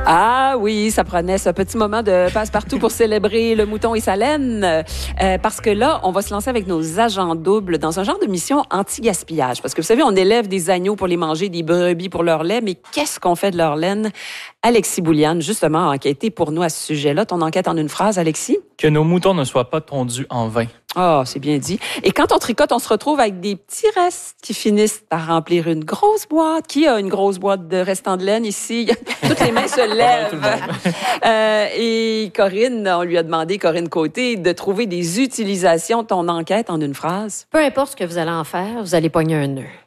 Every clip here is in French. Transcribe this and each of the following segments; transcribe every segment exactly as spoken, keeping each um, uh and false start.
Ah oui, ça prenait ce petit moment de passe-partout pour célébrer le mouton et sa laine. Euh, parce que là, on va se lancer avec nos agents doubles dans un genre de mission anti-gaspillage. Parce que vous savez, on élève des agneaux pour les manger, des brebis pour leur lait, mais qu'est-ce qu'on fait de leur laine? Alexis Bouliane, justement, a enquêté pour nous à ce sujet-là. Ton enquête en une phrase, Alexis? Que nos moutons ne soient pas tondus en vin. Ah, oh, c'est bien dit. Et quand on tricote, on se retrouve avec des petits restes qui finissent par remplir une grosse boîte. Qui a une grosse boîte de restants de laine ici? Toutes les mains se lèvent. euh, et Corinne, on lui a demandé, Corinne Côté, de trouver des utilisations de ton enquête en une phrase. Peu importe ce que vous allez en faire, vous allez pogner un nœud.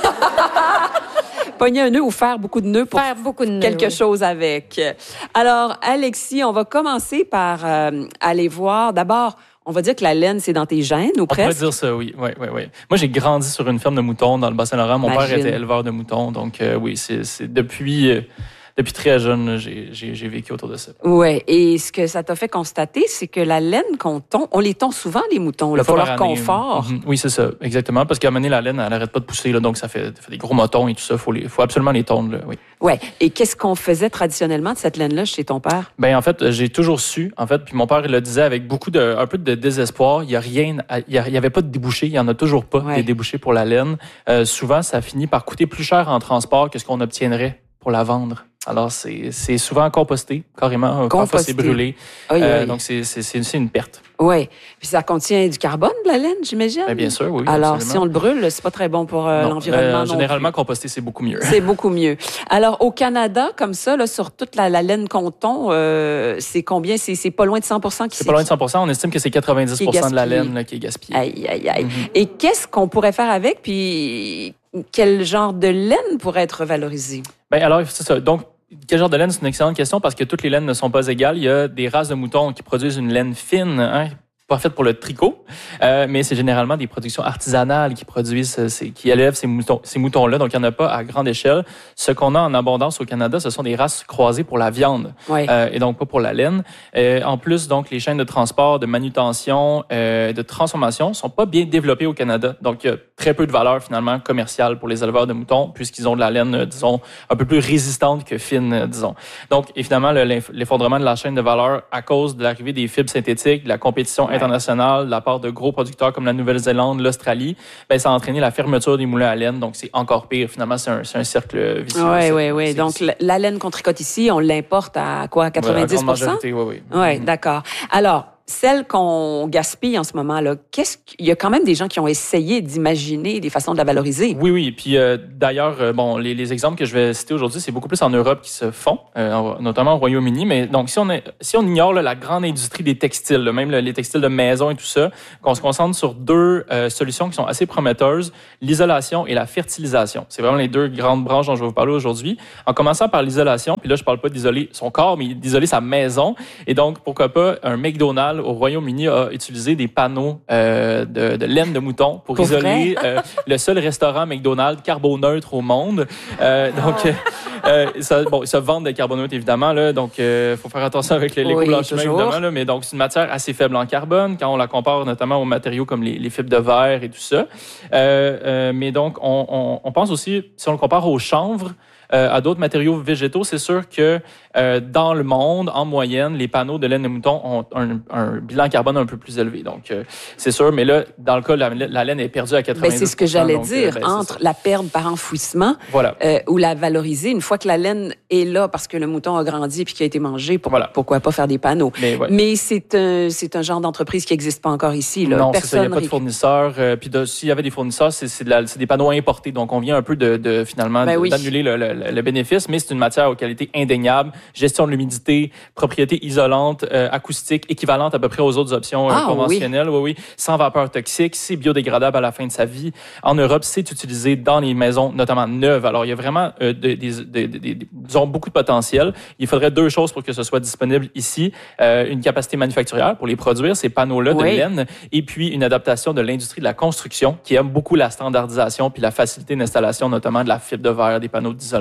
Pogner un nœud ou faire beaucoup de nœuds pour faire beaucoup de nœuds, quelque oui. chose avec. Alors, Alexis, on va commencer par euh, aller voir d'abord. On va dire que la laine, c'est dans tes gènes ou presque? On pourrait dire ça, oui. oui, oui, oui. Moi, j'ai grandi sur une ferme de moutons dans le Bas-Saint-Laurent. Mon Imagine. père était éleveur de moutons. Donc, euh, oui, c'est, c'est depuis, euh, depuis très jeune, là, j'ai, j'ai, j'ai vécu autour de ça. Oui. Et ce que ça t'a fait constater, c'est que la laine qu'on tond, on les tond souvent, les moutons, là, pour leur année, confort. Mm-hmm. Oui, c'est ça, exactement. Parce qu'à un moment donné, la laine, elle n'arrête pas de pousser. Là, donc, ça fait, ça fait des gros motons et tout ça. Il faut, faut absolument les tondre. Là, oui. Ouais. Et qu'est-ce qu'on faisait traditionnellement de cette laine-là chez ton père? Ben en fait, j'ai toujours su, en fait, puis mon père il le disait avec beaucoup de, un peu de désespoir. Il y a rien, il y, a, il y avait pas de débouchés, il y en a toujours pas ouais. des débouchés pour la laine. Euh, souvent, ça finit par coûter plus cher en transport que ce qu'on obtiendrait pour la vendre. Alors c'est, c'est souvent composté, carrément. Composté. Parfois c'est brûlé. Oui, euh, oui. Donc c'est, c'est, c'est, c'est une perte. Oui. Puis ça contient du carbone, de la laine, j'imagine? Ben, bien sûr, oui. Alors, absolument. si on le brûle, c'est pas très bon pour euh, non, l'environnement euh, non généralement, plus. composté, c'est beaucoup mieux. C'est beaucoup mieux. Alors, au Canada, comme ça, là, sur toute la, la laine qu'on tond, euh, c'est combien? C'est, c'est pas loin de cent pour cent qui C'est pas loin de cent pour cent. On estime que c'est quatre-vingt-dix pour cent de la laine là, qui est gaspillée. Aïe, aïe, aïe. Mm-hmm. Et qu'est-ce qu'on pourrait faire avec? Puis, quel genre de laine pourrait être valorisé? Ben alors, c'est ça. Donc, quel genre de laine? C'est une excellente question parce que toutes les laines ne sont pas égales. Il y a des races de moutons qui produisent une laine fine, hein, pas faite pour le tricot, euh, mais c'est généralement des productions artisanales qui produisent, ces, qui élèvent ces moutons, ces moutons-là. Donc, il n'y en a pas à grande échelle. Ce qu'on a en abondance au Canada, ce sont des races croisées pour la viande, oui. euh, et donc pas pour la laine. Euh, en plus, donc, les chaînes de transport, de manutention, euh, de transformation sont pas bien développées au Canada. Donc, il y a très peu de valeur finalement commerciale pour les éleveurs de moutons, puisqu'ils ont de la laine, euh, disons, un peu plus résistante que fine, euh, disons. Donc, évidemment, le, l'effondrement de la chaîne de valeur à cause de l'arrivée des fibres synthétiques, de la compétition ouais. internationale, de la part de gros producteurs comme la Nouvelle-Zélande, l'Australie, ben, ça a entraîné la fermeture des moulins à laine. Donc, c'est encore pire. Finalement, c'est un, c'est un cercle vicieux. Oui, oui, oui. Donc, la, la laine qu'on tricote ici, on l'importe à quoi? quatre-vingt-dix pour cent? Oui, oui. Oui, d'accord. Alors, celle qu'on gaspille en ce moment-là, qu'est-ce qu'il y a quand même des gens qui ont essayé d'imaginer des façons de la valoriser. Oui, oui. Puis euh, d'ailleurs, euh, bon, les, les exemples que je vais citer aujourd'hui, c'est beaucoup plus en Europe qui se font, euh, notamment au Royaume-Uni. Mais donc, si on est, si on ignore là, la grande industrie des textiles, là, même là, les textiles de maison et tout ça, qu'on se concentre sur deux euh, solutions qui sont assez prometteuses, l'isolation et la fertilisation. C'est vraiment les deux grandes branches dont je vais vous parler aujourd'hui. En commençant par l'isolation, puis là, je parle pas d'isoler son corps, mais d'isoler sa maison. Et donc, pourquoi pas un McDonald's au Royaume-Uni a utilisé des panneaux euh, de, de laine de mouton pour, pour isoler euh, le seul restaurant McDonald's carboneutre au monde. Euh, donc, euh, ça, bon, ils se vendent des carboneutres, évidemment, là, donc il euh, faut faire attention avec les, les oui, blanchiments, évidemment. Là, mais donc, c'est une matière assez faible en carbone quand on la compare notamment aux matériaux comme les, les fibres de verre et tout ça. Euh, euh, mais donc, on, on, on pense aussi, si on le compare au chanvre, Euh, à d'autres matériaux végétaux, c'est sûr que euh, dans le monde, en moyenne, les panneaux de laine de mouton ont un, un bilan carbone un peu plus élevé. Donc, euh, c'est sûr. Mais là, dans le cas, la, la laine est perdue à quatre-vingt-dix pour cent. Ben, c'est ce que j'allais donc, dire. ben, entre la perdre par enfouissement voilà. euh, ou la valoriser, une fois que la laine est là parce que le mouton a grandi et qu'il a été mangé, pour, voilà. pourquoi pas faire des panneaux? Mais, ouais. Mais c'est, un, c'est un genre d'entreprise qui n'existe pas encore ici. Là. Non, Personne c'est ça. Il n'y a pas de fournisseurs. Euh, puis de, s'il y avait des fournisseurs, c'est, c'est, de la, c'est des panneaux importés. Donc, on vient un peu de, de finalement ben de, oui. d'annuler le, le, le bénéfice. Mais c'est une matière aux qualités indéniables, gestion de l'humidité, propriétés isolantes, euh, acoustiques, équivalentes à peu près aux autres options euh, ah, conventionnelles. Oui. oui, oui, sans vapeur toxique, c'est biodégradable à la fin de sa vie. En Europe, c'est utilisé dans les maisons, notamment neuves. Alors, il y a vraiment euh, des, des, des, des, des, disons, beaucoup de potentiel. Il faudrait deux choses pour que ce soit disponible ici. Euh, une capacité manufacturière pour les produire, ces panneaux-là oui. de laine, et puis une adaptation de l'industrie de la construction qui aime beaucoup la standardisation puis la facilité d'installation, notamment de la fibre de verre, des panneaux d'isolant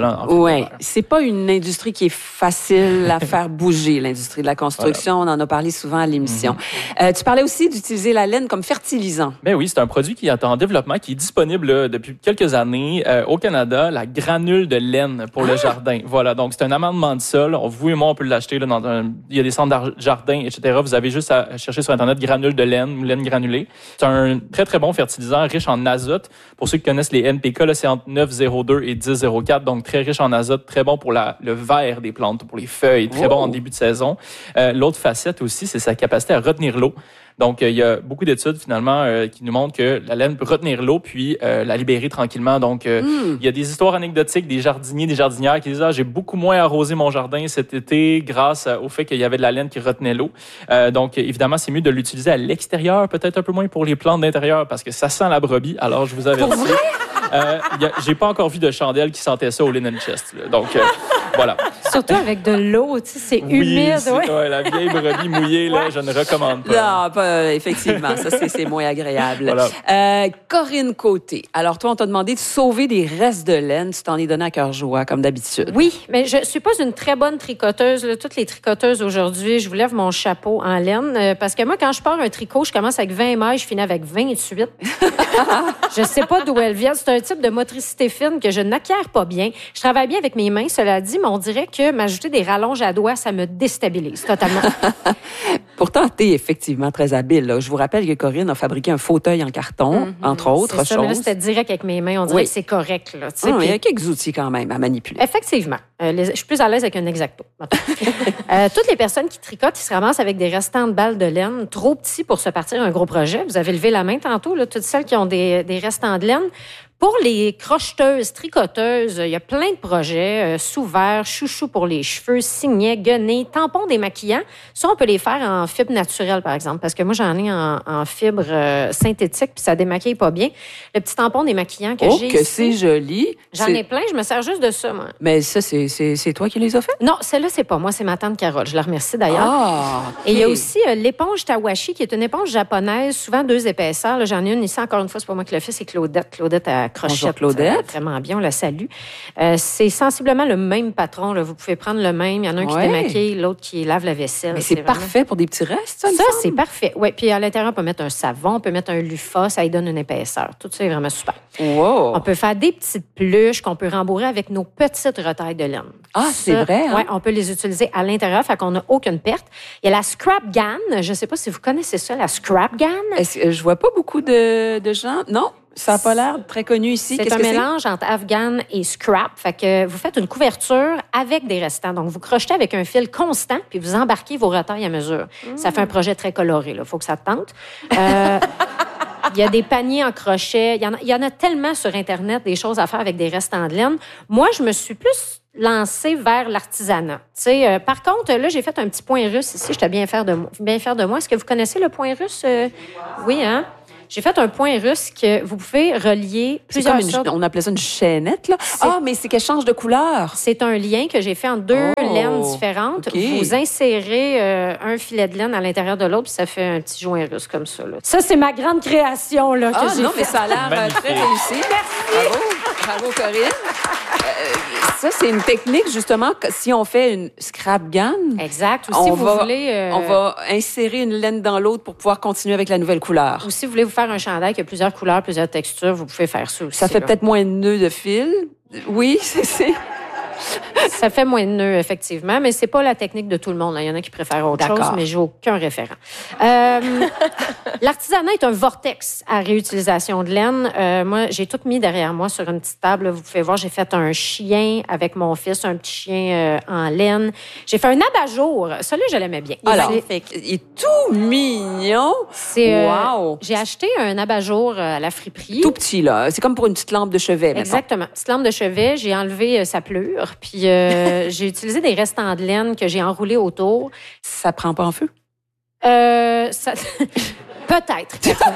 en fibre Oui, de verre. c'est pas une industrie qui est facile à faire bouger, l'industrie de la construction. Voilà. On en a parlé souvent à l'émission. Mm-hmm. Euh, tu parlais aussi d'utiliser la laine comme fertilisant. Ben oui, c'est un produit qui est en développement, qui est disponible là, depuis quelques années euh, au Canada, la granule de laine pour ah! le jardin. Voilà, donc c'est un amendement de sol. Vous et moi, on peut l'acheter là, dans un... Il y a des centres de jardin, et cetera. Vous avez juste à chercher sur Internet granule de laine ou laine granulée. C'est un très, très bon fertilisant, riche en azote. Pour ceux qui connaissent les N P K, là, c'est entre neuf virgule zéro deux et dix virgule zéro quatre, donc très riche en azote, très bon pour la, le vert des plantes, pour les feuilles, très oh! bon en début de saison. Euh, l'autre facette aussi, c'est sa capacité à retenir l'eau. Donc, euh, il y a beaucoup d'études, finalement, euh, qui nous montrent que la laine peut retenir l'eau puis euh, la libérer tranquillement. Donc, euh, mm. il y a des histoires anecdotiques des jardiniers, des jardinières qui disent « Ah, j'ai beaucoup moins arrosé mon jardin cet été grâce au fait qu'il y avait de la laine qui retenait l'eau. Euh, » Donc, évidemment, c'est mieux de l'utiliser à l'extérieur, peut-être un peu moins pour les plantes d'intérieur parce que ça sent la brebis. Alors, je vous avertis. Pour vrai? Euh, y a, j'ai pas encore vu de chandelle qui sentait ça au linen chest. Là. Donc, euh, voilà. Surtout avec de l'eau, tu sais, c'est oui, humide. C'est, ouais. Ouais, la vieille brebis mouillée, là, ouais. je ne recommande pas. Non, pas, effectivement, ça, c'est, c'est moins agréable. Voilà. Euh, Corinne Côté, alors toi, on t'a demandé de sauver des restes de laine. Tu t'en es donné à cœur joie, comme d'habitude. Oui, mais je suis pas une très bonne tricoteuse. Là. Toutes les tricoteuses aujourd'hui, je vous lève mon chapeau en laine. Euh, parce que moi, quand je pars un tricot, je commence avec vingt mailles, je finis avec vingt-huit. Je sais pas d'où elles viennent. C'est un type de motricité fine que je n'acquiers pas bien. Je travaille bien avec mes mains, cela dit, mais on dirait que m'ajouter des rallonges à doigts, ça me déstabilise totalement. Pourtant, tu es effectivement très habile. Là. Je vous rappelle que Corinne a fabriqué un fauteuil en carton, mm-hmm. entre autres c'est ça, choses. Mais là, c'était direct avec mes mains. On dirait oui. que c'est correct. Là, ah, puis... Il y a quelques outils quand même à manipuler. Effectivement. Euh, les... Je suis plus à l'aise avec un X-Acto. euh, toutes les personnes qui tricotent, ils se ramassent avec des restants de balles de laine trop petits pour se partir un gros projet. Vous avez levé la main tantôt, là, toutes celles qui ont des, des restants de laine. Pour les crocheteuses, tricoteuses, il y a plein de projets. Euh, sous-verre, chouchou pour les cheveux, signet, guenilles, tampons démaquillants. Ça, on peut les faire en fibre naturelle, par exemple, parce que moi, j'en ai en, en fibre euh, synthétique, puis ça démaquille pas bien. Le petit tampon démaquillant que oh, j'ai que ici, c'est joli. J'en c'est... ai plein, je me sers juste de ça, moi. Mais ça, c'est, c'est, c'est toi qui les as fait? Non, celle-là, c'est pas moi, c'est ma tante Carole. Je la remercie d'ailleurs. Ah, okay. Et il y a aussi euh, l'éponge Tawashi, qui est une éponge japonaise, souvent deux épaisseurs. Là, j'en ai une ici, encore une fois, c'est pas moi qui l'ai fait, c'est Claudette. Claudette à Crochette. Bonjour, Claudette. Euh, vraiment bien, on la salue. Euh, c'est sensiblement le même patron. Là. Vous pouvez prendre le même. Il y en a un qui ouais. démaquille, l'autre qui lave la vaisselle. Mais c'est, c'est parfait vraiment... pour des petits restes, ça, Ça, c'est parfait. Oui, puis à l'intérieur, on peut mettre un savon, on peut mettre un loofah, ça lui donne une épaisseur. Tout ça est vraiment super. Wow. On peut faire des petites pluches qu'on peut rembourrer avec nos petites retailles de laine. Ah, ça, c'est vrai, hein? Oui, on peut les utiliser à l'intérieur, fait qu'on n'a aucune perte. Il y a la scrap gun. Je ne sais pas si vous connaissez ça, la scrap gun. Est-ce que je vois pas beaucoup de, de gens. Non? Ça n'a pas l'air très connu ici. C'est Qu'est-ce un que mélange c'est? entre afghan et scrap. Fait que vous faites une couverture avec des restants. Donc, vous crochetez avec un fil constant, puis vous embarquez vos retailles à mesure. Mmh. Ça fait un projet très coloré. Il faut que ça te tente. Euh, il y a des paniers en crochet. Il y, en a, il y en a tellement sur Internet, des choses à faire avec des restants de laine. Moi, je me suis plus lancée vers l'artisanat. Euh, par contre, là, j'ai fait un petit point russe ici. J'étais bien fière de moi. Bien fière de moi. Est-ce que vous connaissez le point russe? Euh, oui, hein? J'ai fait un point russe que vous pouvez relier plusieurs c'est comme une, sortes. On appelait ça une chaînette, là. C'est... Ah, mais c'est qu'elle change de couleur. C'est un lien que j'ai fait en deux oh, laines différentes. Okay. Vous insérez euh, un filet de laine à l'intérieur de l'autre, puis ça fait un petit joint russe comme ça. Là. Ça, c'est ma grande création là, que ah, j'ai non, fait. mais ça a l'air euh, très réussi. Merci. Bravo, bravo Corinne. Euh, ça, c'est une technique, justement, si on fait une scrap gun. Exact. Ou si on vous va, voulez... Euh... On va insérer une laine dans l'autre pour pouvoir continuer avec la nouvelle couleur. Ou si vous voulez vous faire un chandail qui a plusieurs couleurs, plusieurs textures, vous pouvez faire ça aussi. Ça fait là. peut-être moins de nœuds de fil. Oui, c'est... c'est... Ça fait moins de nœuds, effectivement, mais c'est pas la technique de tout le monde. Là. Il y en a qui préfèrent autre D'accord. chose, mais j'ai aucun référent. Euh, l'artisanat est un vortex à réutilisation de laine. Euh, moi, j'ai tout mis derrière moi sur une petite table. Vous pouvez voir, j'ai fait un chien avec mon fils, un petit chien euh, en laine. J'ai fait un abat-jour. Celui-là, je l'aimais bien. Alors, c'est... il est tout mignon. C'est, euh, wow. J'ai acheté un abat-jour à la friperie. Tout petit, là. C'est comme pour une petite lampe de chevet. Exactement. Petite lampe de chevet. J'ai enlevé euh, sa pleure. Puis euh, j'ai utilisé des restants de laine que j'ai enroulés autour. Ça prend pas en feu? Euh, ça... Peut-être.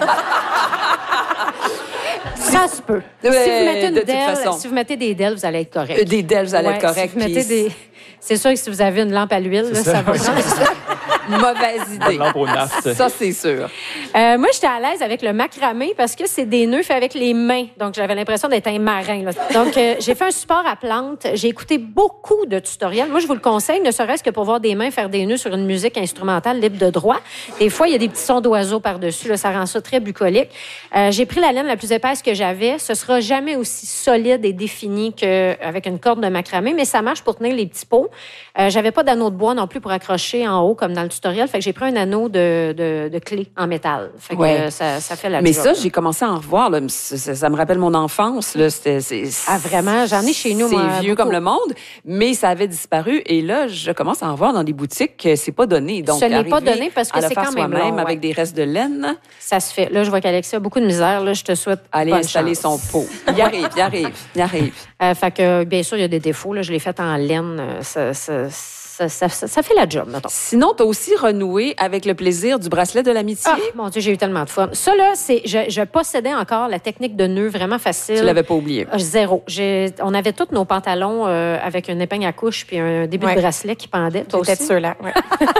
Ça se peut. Mais si vous mettez une de delle, façon. si vous mettez des delles, vous allez être correct. Euh, des delles, vous allez ouais, être correct. Si vous mettez puis... des... C'est sûr que si vous avez une lampe à l'huile, là, ça, ça va prendre. Mauvaise idée. Lampe au naft. Ça, c'est sûr. Euh, moi, j'étais à l'aise avec le macramé parce que c'est des nœuds faits avec les mains. Donc, j'avais l'impression d'être un marin. Là. Donc, euh, j'ai fait un support à plantes. J'ai écouté beaucoup de tutoriels. Moi, je vous le conseille, ne serait-ce que pour voir des mains faire des nœuds sur une musique instrumentale libre de droit. Des fois, il y a des petits sons d'oiseaux par-dessus. Là, ça rend ça très bucolique. Euh, j'ai pris la laine la plus épaisse que j'avais. Ce sera jamais aussi solide et défini qu'avec une corde de macramé, mais ça marche pour tenir les petits pots. Euh, j'avais pas d'anneau de bois non plus pour accrocher en haut, comme dans le tutoriel. Fait que j'ai pris un anneau de, de, de clé en métal. Fait que Ouais. euh, ça, ça fait la Mais job, ça, là. j'ai commencé à en revoir. Là. Ça, ça, ça me rappelle mon enfance. Là. C'était, c'est, Ah, vraiment? J'en ai chez nous, C'est moi, vieux beaucoup. comme le monde, mais ça avait disparu. Et là, je commence à en voir dans des boutiques que c'est pas donné. Donc, Ce n'est pas arriver donné parce que à le c'est faire quand même soi-même long, ouais. avec des restes de laine, Ça se fait. Là, je vois qu'Alexia a beaucoup de misère. Là, je te souhaite aller bonne installer chance. son pot. Il arrive, il arrive, il arrive. Euh, fait que, bien sûr, il y a des défauts. Là. Je l'ai fait en laine. Euh, Ça, ça, ça, ça, ça, ça fait la job, mettons. Sinon, tu as aussi renoué avec le plaisir du bracelet de l'amitié. Ah, mon Dieu, j'ai eu tellement de fun. Ça, là, c'est, je, je possédais encore la technique de nœud vraiment facile. Tu l'avais pas oublié. Ah, Zéro. J'ai, on avait tous nos pantalons euh, avec une épingle à couche puis un début Ouais. de bracelet qui pendait. Toi Peut-être aussi? ceux-là. Ouais.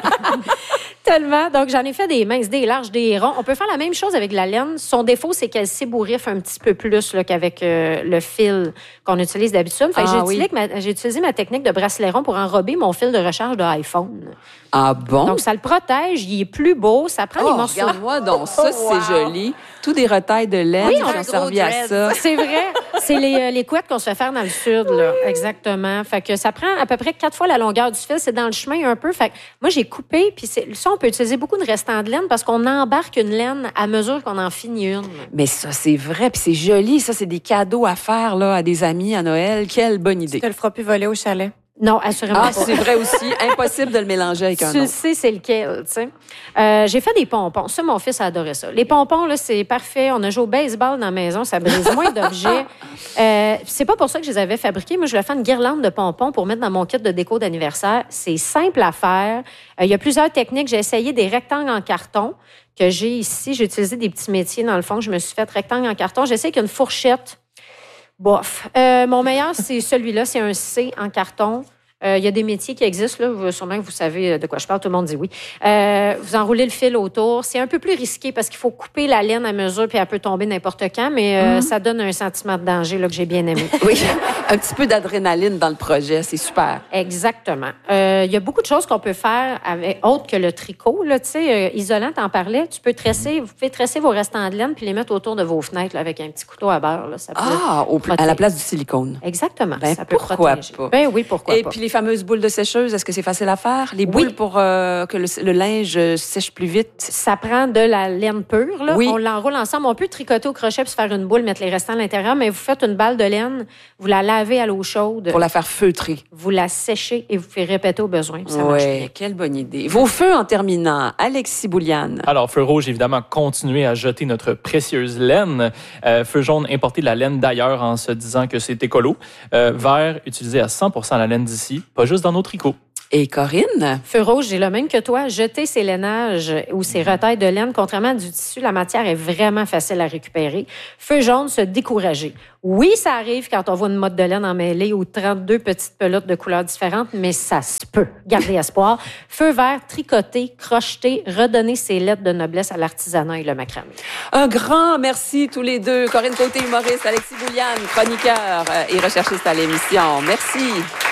Tellement. Donc, j'en ai fait des minces, des larges, des ronds. On peut faire la même chose avec la laine. Son défaut, c'est qu'elle s'ébouriffe un petit peu plus là, qu'avec euh, le fil qu'on utilise d'habitude. Fait que Ah, j'ai, oui. utilisé ma, j'ai utilisé ma technique de bracelet rond pour enrober mon fil de recharge de iPhone. Ah bon? Donc, ça le protège. Il est plus beau. Ça prend Oh, les morceaux. regarde-moi donc ça, Wow. c'est joli. Tous des retails de laine Oui, qui on ont a un servi à ça. C'est vrai. C'est les, euh, les couettes qu'on se fait faire dans le sud, là. Exactement. Fait que ça prend à peu près quatre fois la longueur du fil. C'est dans le chemin un peu. Fait que moi, j'ai coupé. Puis c'est, ça, on peut utiliser beaucoup de restants de laine parce qu'on embarque une laine à mesure qu'on en finit une. Mais ça, c'est vrai, puis c'est joli. Ça, c'est des cadeaux à faire là, à des amis à Noël. Quelle bonne idée. Tu te le feras plus voler au chalet. Non, assurément Ah, pas. c'est vrai aussi. Impossible de le mélanger avec un Tu le autre. sais, c'est lequel, tu sais. Euh, j'ai fait des pompons. Ça, mon fils a adoré ça. Les pompons, là, c'est parfait. On a joué au baseball dans la maison. Ça brise moins d'objets. Euh, c'est pas pour ça que je les avais fabriqués. Moi, je vais faire une guirlande de pompons pour mettre dans mon kit de déco d'anniversaire. C'est simple à faire. Euh, il y a plusieurs techniques. J'ai essayé des rectangles en carton que j'ai ici. J'ai utilisé des petits métiers, dans le fond. Je me suis fait rectangle en carton. J'ai essayé avec une fourchette. Bof. Euh, mon meilleur, c'est celui-là. C'est un C en carton. Euh, Il y a des métiers qui existent, là. Vous, sûrement que vous savez de quoi je parle. Tout le monde dit oui. Euh, vous enroulez le fil autour. C'est un peu plus risqué parce qu'il faut couper la laine à mesure puis elle peut tomber n'importe quand, mais euh, ça donne un sentiment de danger là, que j'ai bien aimé. Oui, un petit peu d'adrénaline dans le projet. C'est super. Exactement. Euh, Il y a beaucoup de choses qu'on peut faire avec autre que le tricot. Là, tu sais, euh, isolant, t'en parlais. Tu peux tresser, vous pouvez tresser vos restants de laine puis les mettre autour de vos fenêtres là, avec un petit couteau à beurre. Là, ça peut Ah, au, à protéger. la place du silicone. Exactement. Ben, ça peut pourquoi protéger. pas? Ben oui, pourquoi Et pas. puis les fameuses boules de sécheuse, est-ce que c'est facile à faire? Les boules Oui. pour euh, que le, le linge euh, sèche plus vite? Ça prend de la laine pure. Là. Oui. On l'enroule ensemble. On peut tricoter au crochet puis se faire une boule, mettre les restants à l'intérieur, mais vous faites une balle de laine, vous la lavez à l'eau chaude, Pour la faire feutrer. vous la séchez et vous faites répéter au besoin. Puis ça marche bien. Oui, quelle bonne idée. Vos feux en terminant. Alexis Bouliane. Alors, Feu rouge, évidemment, continuer à jeter notre précieuse laine. Euh, feu jaune, importer de la laine d'ailleurs en se disant que c'est écolo. Euh, vert, utiliser à cent pour cent la laine d'ici, pas juste dans nos tricots. Et Corinne? Feu rouge, j'ai le même que toi. Jeter ses lainages ou ses retailles de laine, contrairement à du tissu, la matière est vraiment facile à récupérer. Feu jaune, se décourager. Oui, ça arrive quand on voit une motte de laine emmêlée ou trente-deux petites pelotes de couleurs différentes, mais ça se peut. Gardez espoir. Feu vert, tricoter, crocheter, redonner ses lettres de noblesse à l'artisanat et le macramé. Un grand merci tous les deux. Corinne Côté, humoriste, Alexis Bouliane, chroniqueur euh, et recherchiste à l'émission. Merci.